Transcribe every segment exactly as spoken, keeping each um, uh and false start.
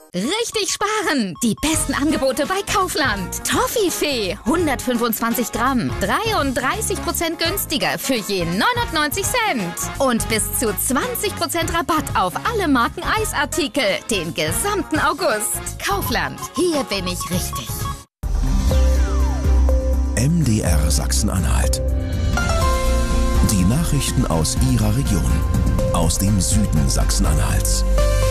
Richtig sparen! Die besten Angebote bei Kaufland. Toffifee, hundertfünfundzwanzig Gramm, dreiunddreißig Prozent günstiger für je neunundneunzig Cent. Und bis zu zwanzig Prozent Rabatt auf alle Marken Eisartikel den gesamten August. Kaufland, hier bin ich richtig. M D R Sachsen-Anhalt. Die Nachrichten aus Ihrer Region, aus dem Süden Sachsen-Anhalts.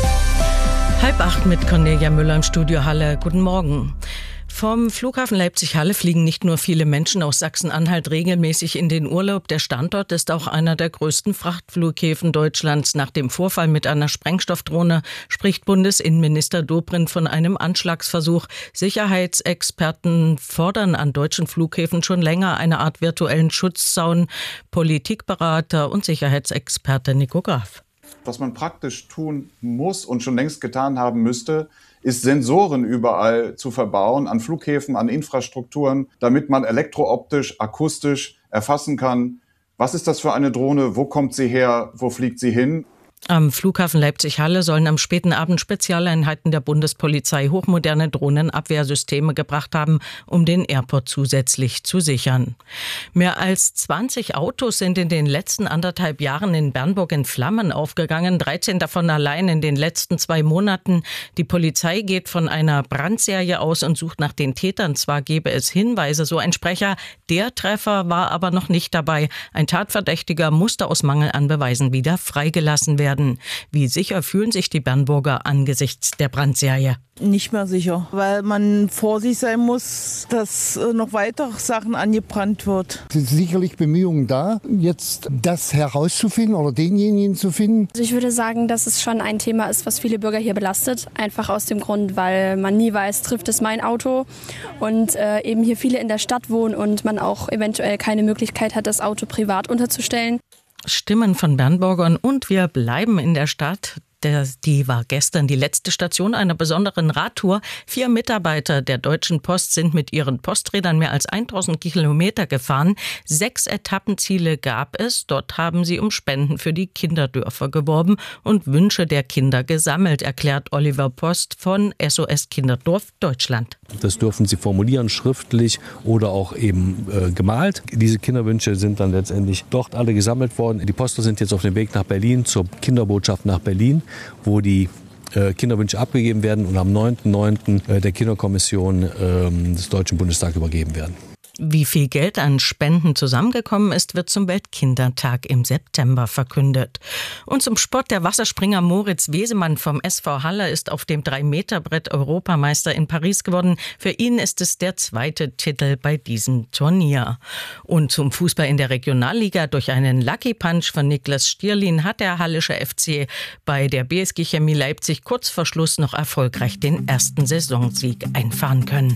Halb acht mit Cornelia Müller im Studio Halle. Guten Morgen. Vom Flughafen Leipzig-Halle fliegen nicht nur viele Menschen aus Sachsen-Anhalt regelmäßig in den Urlaub. Der Standort ist auch einer der größten Frachtflughäfen Deutschlands. Nach dem Vorfall mit einer Sprengstoffdrohne spricht Bundesinnenminister Dobrindt von einem Anschlagsversuch. Sicherheitsexperten fordern an deutschen Flughäfen schon länger eine Art virtuellen Schutzzaun. Politikberater und Sicherheitsexperte Nico Graf. Was man praktisch tun muss und schon längst getan haben müsste, ist Sensoren überall zu verbauen, an Flughäfen, an Infrastrukturen, damit man elektrooptisch, akustisch erfassen kann, was ist das für eine Drohne, wo kommt sie her, wo fliegt sie hin. Am Flughafen Leipzig-Halle sollen am späten Abend Spezialeinheiten der Bundespolizei hochmoderne Drohnenabwehrsysteme gebracht haben, um den Airport zusätzlich zu sichern. Mehr als zwanzig Autos sind in den letzten anderthalb Jahren in Bernburg in Flammen aufgegangen, dreizehn davon allein in den letzten zwei Monaten. Die Polizei geht von einer Brandserie aus und sucht nach den Tätern. Zwar gebe es Hinweise, so ein Sprecher, der Treffer war aber noch nicht dabei. Ein Tatverdächtiger musste aus Mangel an Beweisen wieder freigelassen werden. Wie sicher fühlen sich die Bernburger angesichts der Brandserie? Nicht mehr sicher, weil man vorsichtig sein muss, dass noch weitere Sachen angebrannt wird. Es sind sicherlich Bemühungen da, jetzt das herauszufinden oder denjenigen zu finden. Also ich würde sagen, dass es schon ein Thema ist, was viele Bürger hier belastet. Einfach aus dem Grund, weil man nie weiß, trifft es mein Auto und äh, eben hier viele in der Stadt wohnen und man auch eventuell keine Möglichkeit hat, das Auto privat unterzustellen. Stimmen von Bernburgern und wir bleiben in der Stadt. Der, die war gestern die letzte Station einer besonderen Radtour. Vier Mitarbeiter der Deutschen Post sind mit ihren Posträdern mehr als tausend Kilometer gefahren. Sechs Etappenziele gab es. Dort haben sie um Spenden für die Kinderdörfer geworben und Wünsche der Kinder gesammelt, erklärt Oliver Post von S O S Kinderdorf Deutschland. Das dürfen sie formulieren, schriftlich oder auch eben äh, gemalt. Diese Kinderwünsche sind dann letztendlich dort alle gesammelt worden. Die Postler sind jetzt auf dem Weg nach Berlin zur Kinderbotschaft nach Berlin, wo die äh, Kinderwünsche abgegeben werden und am neunten neunten äh, der Kinderkommission äh, des Deutschen Bundestags übergeben werden. Wie viel Geld an Spenden zusammengekommen ist, wird zum Weltkindertag im September verkündet. Und zum Sport: der Wasserspringer Moritz Wesemann vom S V Halle ist auf dem drei Meter Brett Europameister in Paris geworden. Für ihn ist es der zweite Titel bei diesem Turnier. Und zum Fußball in der Regionalliga: durch einen Lucky Punch von Niklas Stierlin hat der hallische F C bei der B S G Chemie Leipzig kurz vor Schluss noch erfolgreich den ersten Saisonsieg einfahren können.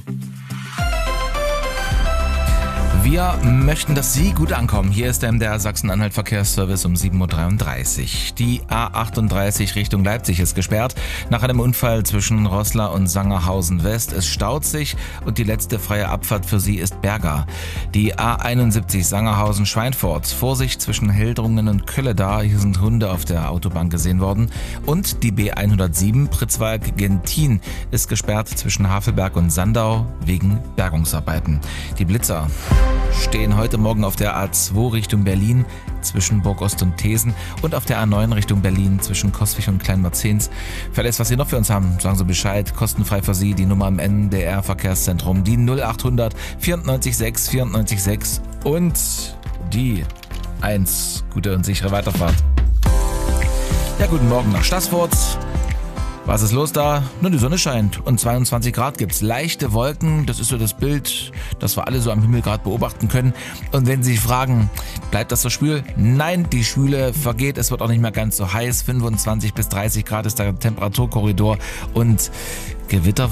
Wir möchten, dass Sie gut ankommen. Hier ist der M D R Sachsen-Anhalt Verkehrsservice um sieben Uhr dreiunddreißig. Die A achtunddreißig Richtung Leipzig ist gesperrt. Nach einem Unfall zwischen Roßla und Sangerhausen West. Es staut sich und die letzte freie Abfahrt für Sie ist Berga. Die A einundsiebzig Sangerhausen-Schweinfurt. Vorsicht zwischen Heldrungen und Kölleda. Hier sind Hunde auf der Autobahn gesehen worden. Und die B hundertsieben Pritzwalk-Gentin ist gesperrt zwischen Havelberg und Sandau wegen Bergungsarbeiten. Die Blitzer stehen heute Morgen auf der A zwei Richtung Berlin zwischen Burgost und Thesen und auf der A neun Richtung Berlin zwischen Coswig und Kleinmarzens. Für alles, was Sie noch für uns haben, sagen Sie Bescheid. Kostenfrei für Sie die Nummer im N D R Verkehrszentrum, die null achthundert vierundneunzig sechs vierundneunzig sechs und die eins. Gute und sichere Weiterfahrt. Ja, guten Morgen nach Staßfurt. Was ist los da? Nun, die Sonne scheint und zweiundzwanzig Grad gibt's. Leichte Wolken, das ist so das Bild, das wir alle so am Himmel gerade beobachten können. Und wenn Sie sich fragen, bleibt das so schwül? Nein, die Schwüle vergeht, es wird auch nicht mehr ganz so heiß. fünfundzwanzig bis dreißig Grad ist der Temperaturkorridor und Gewitter